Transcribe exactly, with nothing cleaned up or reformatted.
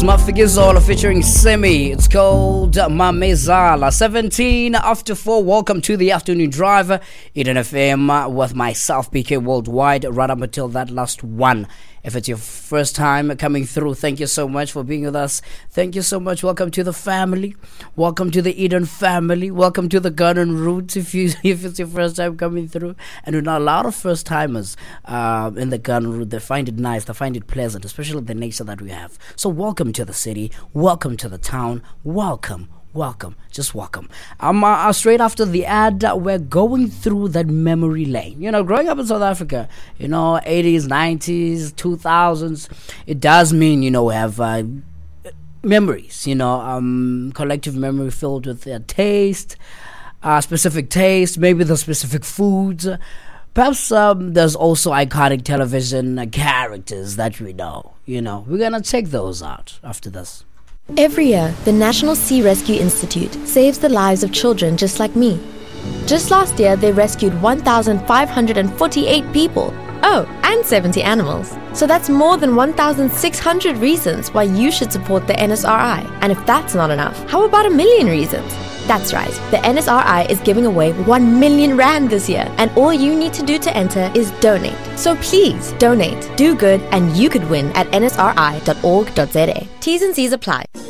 Mafikizolo featuring Simi. It's called Mamezala. seventeen after four. Welcome to the afternoon drive. Eden F M with myself, P K Worldwide, right up until that last one. If it's your first time coming through, thank you so much for being with us. Thank you so much. Welcome to the family. Welcome to the Eden family. Welcome to the Garden Roots if you if it's your first time coming through. And we know a lot of first timers uh, in the Garden Root. They find it nice. They find it pleasant, especially the nature that we have. So welcome to the city. Welcome to the town. Welcome. Welcome, just welcome. Um, uh, straight after the ad, uh, we're going through that memory lane. You know, growing up in South Africa, you know, eighties, nineties, two thousands, it does mean, you know, we have uh, memories, you know, um, collective memory filled with uh, taste, uh, specific taste, maybe the specific foods. Perhaps um, there's also iconic television uh, characters that we know. You know, we're going to check those out after this. Every year, the National Sea Rescue Institute saves the lives of children just like me. Just last year, they rescued one thousand five hundred forty-eight people. Oh, and seventy animals. So that's more than one thousand six hundred reasons why you should support the N S R I. And if that's not enough, how about a million reasons? That's right, the N S R I is giving away one million rand this year, and all you need to do to enter is donate. So please, donate, do good, and you could win at n s r i dot org dot z a. T's and C's apply.